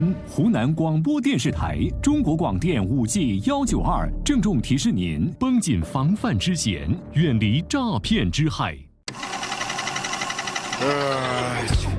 湖南广播电视台中国广电5G192郑重提示您：绷紧防范之弦，远离诈骗之害。